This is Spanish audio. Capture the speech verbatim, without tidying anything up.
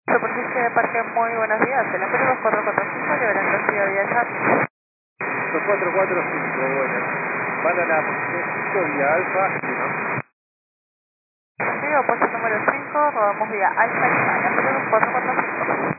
Superficie de parque, muy buenos días. El número dos cuatro cuatro cinco, Liberando Ciudad Vía Charlie. dos cuatro cuatro cinco, bueno. Van a la posición cinco vía alfa uno. Sí, opuesto número cinco, rodamos vía Alfa Lima, número dos cuatro cuatro cinco.